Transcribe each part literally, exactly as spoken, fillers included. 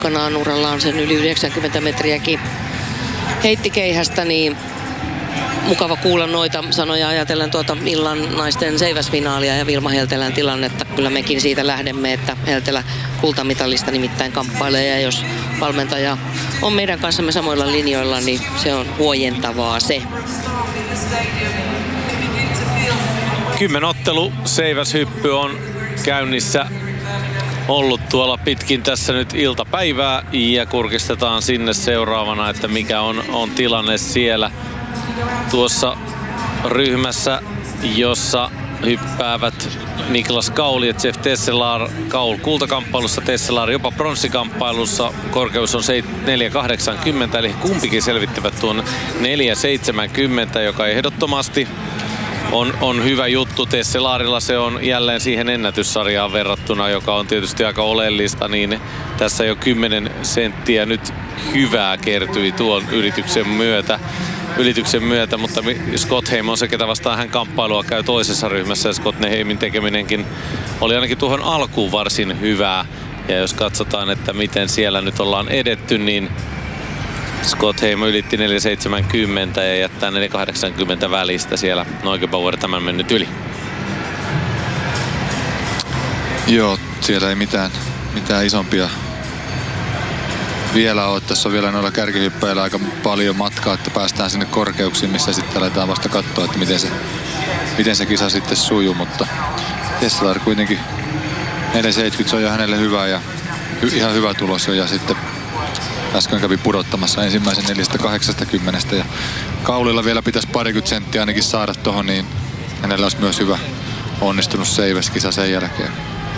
aikanaan urallaan sen yli yhdeksänkymmentä metriäkin heitti keihästä, niin mukava kuulla noita sanoja ajatellen tuota illan naisten seiväsfinaalia ja Vilma Heltelän tilannetta. Kyllä mekin siitä lähdemme, että Heltelä kultamitalista nimittäin kamppailee, ja jos valmentaja on meidän kanssamme samoilla linjoilla, niin se on huojentavaa se. Kymmenottelu seiväshyppy on käynnissä ollut tuolla pitkin tässä nyt iltapäivää, ja kurkistetaan sinne seuraavana, että mikä on, on tilanne siellä tuossa ryhmässä, jossa hyppäävät Niklas Kaul ja Jeff Tesselar. Kaul kultakamppailussa, Tesselar jopa pronssikamppailussa. Korkeus on neljä kahdeksankymmentä, eli kumpikin selvittävät tuon neljä seitsemänkymmentä, joka ehdottomasti on, on hyvä juttu. Tesselarilla se on jälleen siihen ennätyssarjaan verrattuna, joka on tietysti aika oleellista, niin tässä jo kymmenen senttiä nyt hyvää kertyi tuon yrityksen myötä. ylityksen myötä, mutta Scott Heim on se, ketä vastaan hän kamppailua käy toisessa ryhmässä, ja Scott Heimin tekeminenkin oli ainakin tuohon alkuun varsin hyvää. Ja jos katsotaan, että miten siellä nyt ollaan edetty, niin Scott Heim ylitti neljä seitsemänkymmentä ja jättää neljä kahdeksankymmentä välistä siellä. Neugebauer tämän mennyt yli. Joo, siellä ei mitään, mitään isompia vielä ole. Tässä on vielä noilla kärkihyppäillä aika paljon matkaa, että päästään sinne korkeuksiin, missä sitten aletaan vasta katsoa, että miten se, miten se kisa sitten sujuu. Mutta Tesselar kuitenkin neljä seitsemänkymmentä, se on jo hänelle hyvä ja hy, ihan hyvä tulos jo. Ja sitten äsken kävi pudottamassa ensimmäisen neljä kahdeksankymmentä. Ja Kaulilla vielä pitäisi parikymmentä senttiä ainakin saada tuohon, niin hänellä olisi myös hyvä onnistunut seiväskisa sen jälkeen.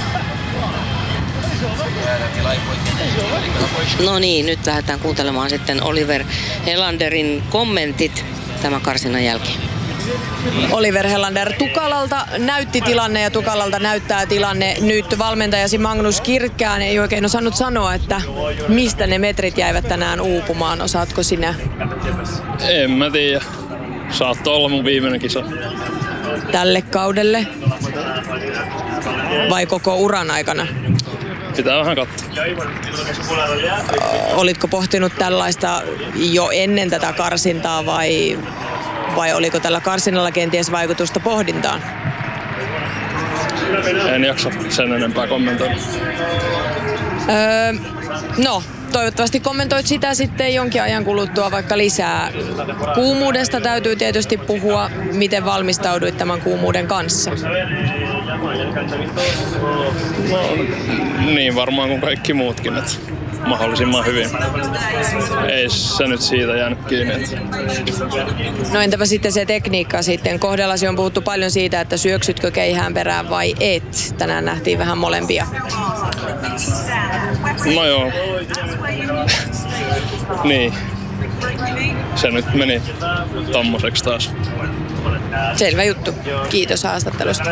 No niin, nyt lähdetään kuuntelemaan sitten Oliver Helanderin kommentit tämän karsinnan jälkeen. Oliver Helander, Tukalalta näytti tilanne ja Tukalalta näyttää tilanne. Nyt valmentajasi Magnus Kirkkään ei oikein osannut sanoa, että mistä ne metrit jäivät tänään uupumaan. Osaatko sinä? En mä tiedä. Saattoi olla mun viimeinen kisa. Tälle kaudelle? Vai koko uran aikana? Pitää vähän katsoa. Olitko pohtinut tällaista jo ennen tätä karsintaa vai, vai oliko tällä karsinnalla kenties vaikutusta pohdintaan? En jaksa sen enempää kommentoida. Öö, no, toivottavasti kommentoit sitä sitten jonkin ajan kuluttua vaikka lisää. Kuumuudesta täytyy tietysti puhua. Miten valmistauduit tämän kuumuuden kanssa? No, niin varmaan kuin kaikki muutkin, että mahdollisimman hyvin. Ei se nyt siitä jäänyt kiinni. Että... No entäpä sitten se tekniikka sitten? Kohdallasi on puhuttu paljon siitä, että syöksytkö keihään perään vai et. Tänään nähtiin vähän molempia. No joo. Niin. Se nyt meni tommoseksi taas. Selvä juttu. Kiitos haastattelusta.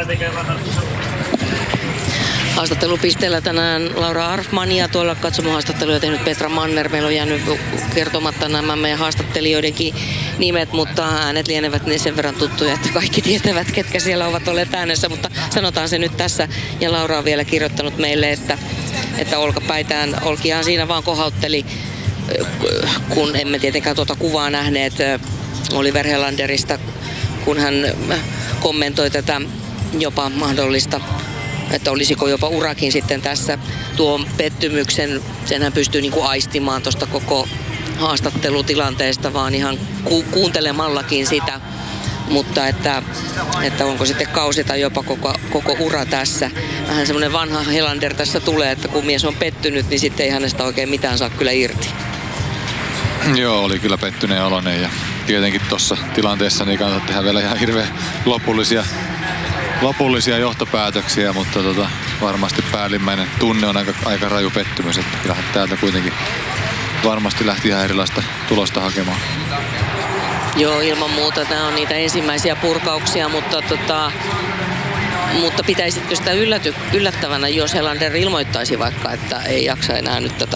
Haastattelupisteellä tänään Laura Arfman ja tuolla katsomohaastatteluja tehnyt Petra Manner. Meillä on jäänyt kertomatta nämä meidän haastattelijoidenkin nimet, mutta äänet lienevät niin sen verran tuttuja, että kaikki tietävät, ketkä siellä ovat olleet äänessä, mutta sanotaan se nyt tässä. Ja Laura on vielä kirjoittanut meille, että, että olkapäitään, olkiaan siinä vaan kohautteli, kun emme tietenkään tuota kuvaa nähneet Oliver Helanderista, kun hän kommentoi tätä jopa mahdollista, että olisiko jopa urakin sitten tässä tuon pettymyksen, senhän pystyy niin kuin aistimaan tuosta koko haastattelutilanteesta, vaan ihan ku- kuuntelemallakin sitä, mutta että, että onko sitten kausi tai jopa koko, koko ura tässä. Vähän semmoinen vanha Helander tässä tulee, että kun mies on pettynyt, niin sitten ei hänestä oikein mitään saa kyllä irti. Joo, oli kyllä pettyneen oloinen ja tietenkin tuossa tilanteessa niin kannattaa tehdä vielä ihan hirveän lopullisia, lopullisia johtopäätöksiä, mutta tota, varmasti päällimmäinen tunne on aika, aika raju pettymys, että kyllähän täältä kuitenkin varmasti lähti ihan erilaista tulosta hakemaan. Joo, ilman muuta nämä on niitä ensimmäisiä purkauksia, mutta, tota, mutta pitäisitkö sitä ylläty, yllättävänä, jos Helander ilmoittaisi vaikka, että ei jaksa enää nyt tätä?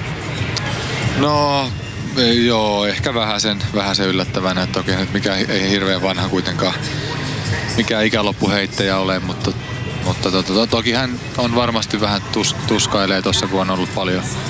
No joo, ehkä vähän sen, vähän sen yllättävänä, että okei nyt mikä ei hirveän vanha kuitenkaan mikään ikäloppuheittäjä ole, mutta, mutta to, to, to, toki hän on varmasti vähän tus, tuskailee tuossa, kun on ollut paljon,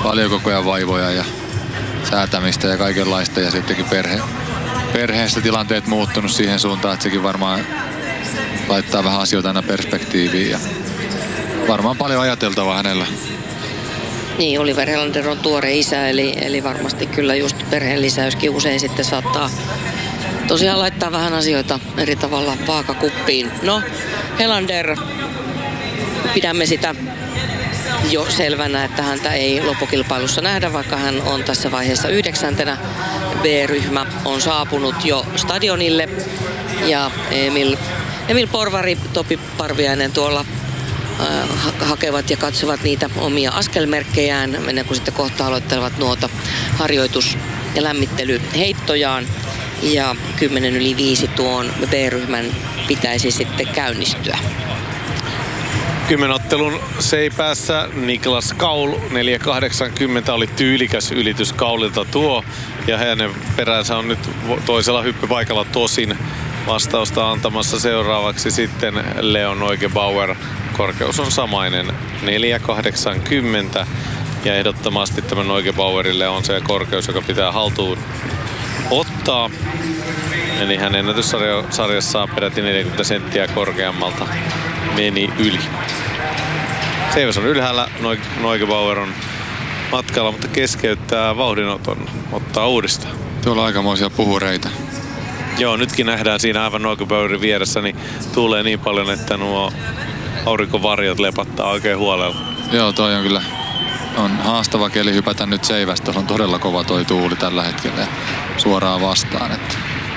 paljon koko ajan vaivoja ja säätämistä ja kaikenlaista. Ja sittenkin perhe, perheessä tilanteet muuttunut siihen suuntaan, että sekin varmaan laittaa vähän asioita aina perspektiiviin. Ja varmaan paljon ajateltavaa hänellä. Niin, Oliver Helander on tuore isä, eli, eli varmasti kyllä just perheen lisäyskin usein sitten saattaa tosiaan laittaa vähän asioita eri tavalla vaakakuppiin. No, Helander, pidämme sitä jo selvänä, että häntä ei loppukilpailussa nähdä, vaikka hän on tässä vaiheessa yhdeksäntenä. B-ryhmä on saapunut jo stadionille ja Emil, Emil Porvari, Topi Parviainen tuolla äh, hakevat ja katsovat niitä omia askelmerkkejään ennen kuin sitten kohta aloittelevat nuota harjoitus- ja lämmittelyheittojaan. Ja kymmenen yli viisi tuon B-ryhmän pitäisi sitten käynnistyä. Kymmenottelun seipäässä Niklas Kaul neljä kahdeksankymmentä oli tyylikäs ylitys Kaulilta tuo. Ja hänen peränsä on nyt toisella hyppypaikalla tosin vastausta antamassa seuraavaksi sitten Leon Neugebauer. Korkeus on samainen neljä kahdeksankymmentä ja ehdottomasti tämän Neugebauerille on se korkeus, joka pitää haltuun ottaa. Eli hän ennätyssarjassa peräti neljäkymmentä senttiä korkeammalta meni yli. Seiväs on ylhäällä, Neugebauer on matkalla, mutta keskeyttää vauhdinoton, ottaa uudestaan. Tuolla on aikamoisia puhureita. Joo, nytkin nähdään siinä aivan Neugebauerin vieressä, niin tuulee niin paljon, että nuo aurinkovarjot lepattaa oikein huolella. Joo, toi on kyllä on haastava keli hypätä nyt seivästä. Tuossa on todella kova toi tuuli tällä hetkellä suoraan vastaan. Että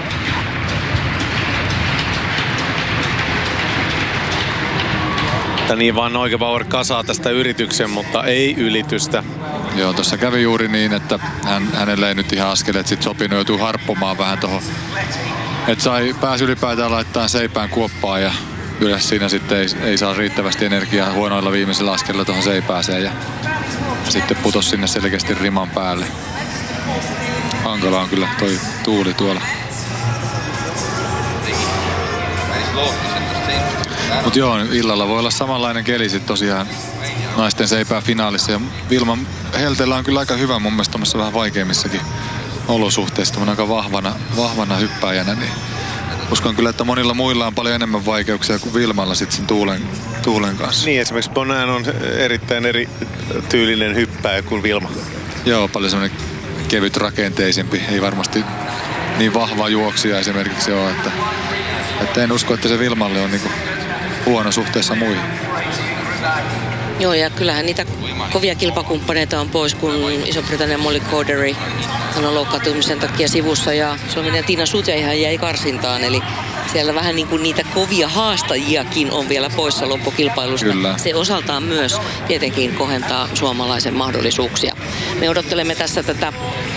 Että niin vaan Neugebauer kasaa tästä yrityksen, mutta ei ylitystä. Joo, tuossa kävi juuri niin, että hän, hänelle ei nyt ihan askeleet sit sopinut, joutuu harppumaan vähän tuohon. Että sai pääsi ylipäätään laittaa seipään kuoppaan ja yleensä siinä sitten ei, ei saa riittävästi energiaa huonoilla viimeisillä askelilla tuohon seipääseen ja sitten putosi sinne selkeästi riman päälle. Hankala on kyllä toi tuuli tuolla. Mut joo, illalla voi olla samanlainen keli sit tosiaan naisten seipää finaalissa. Ja Vilma Heltellä on kyllä aika hyvä mun mielestä tommassa vähän vaikeimmissakin olosuhteissa. Tommoinen aika vahvana, vahvana hyppääjänä. Niin uskon kyllä, että monilla muilla on paljon enemmän vaikeuksia kuin Vilmalla sit sen tuulen, tuulen kanssa. Niin, esimerkiksi Bonan on erittäin eri tyylinen hyppääjä kuin Vilma. Joo, paljon semmoinen kevyt rakenteisempi. Ei varmasti niin vahva juoksija esimerkiksi ole, että, että en usko, että se Vilmalle on niinku huono suhteessa muihin. Joo, ja kyllähän niitä kovia kilpakumppaneita on pois, kun Iso-Britannian Molly Cordery, hän on loukkaantumisen takia sivussa ja Suomen ja Tiina Sutjaihan jäi karsintaan, eli siellä vähän niin kuin niitä kovia haastajiakin on vielä poissa loppukilpailusta. Kyllä. Se osaltaan myös tietenkin kohentaa suomalaisen mahdollisuuksia. Me odottelemme tässä tätä,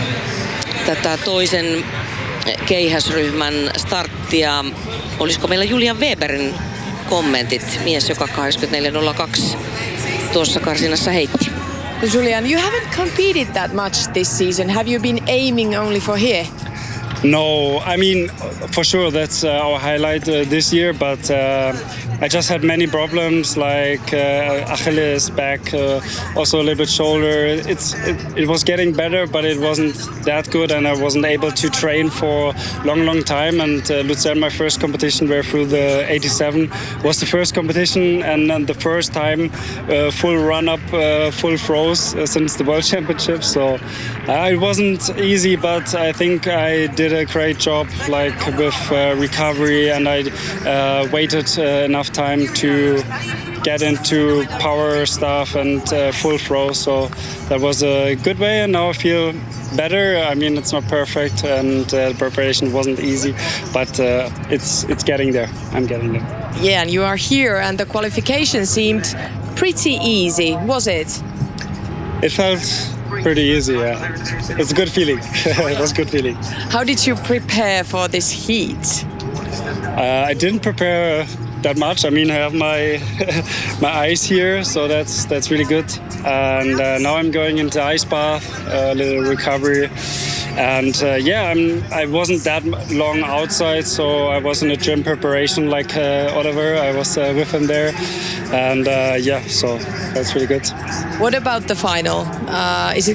tätä toisen keihäsryhmän starttia. Olisiko meillä Julian Weberin kommentit, mies, joka kahdeksankymmentäneljä nolla kaksi tuossa karsinassa heitti. Julian, you haven't competed that much this season. Have you been aiming only for here? No, I mean, for sure that's uh, our highlight uh, this year, but uh, I just had many problems like uh, Achilles, back, uh, also a little bit shoulder. It's it, it was getting better, but it wasn't that good, and I wasn't able to train for a long, long time. And uh, Luzern, my first competition, where through the eighty-seven was the first competition, and then the first time uh, full run-up, uh, full throws uh, since the World Championship. So uh, it wasn't easy, but I think I did a great job, like with uh, recovery, and I uh, waited uh, enough time to get into power stuff and uh, full throw. So that was a good way, and now I feel better. I mean, it's not perfect, and uh, the preparation wasn't easy, but uh, it's it's getting there. I'm getting there. Yeah, and you are here, and the qualification seemed pretty easy, was it? It felt pretty easy, yeah. It's a good feeling. It was a good feeling. How did you prepare for this heat? Uh, I didn't prepare that much. I mean, I have my my ice here, so that's that's really good. And uh, now I'm going into ice bath, a little recovery, And uh, yeah, I'm, I wasn't that long outside, so I was in a gym preparation like uh, Oliver. I was uh, with him there, and uh, yeah, so that's really good. What about the final? Uh, is it